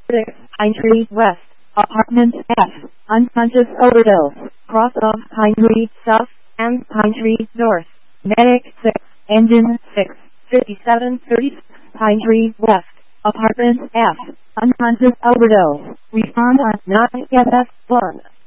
6, Pine Tree West, Apartment F, unconscious overdose, cross of Pine Tree South and Pine Tree North, Medic 6, Engine 6, 5736, Pine Tree West, Apartment F, unconscious overdose, respond on 9FF1.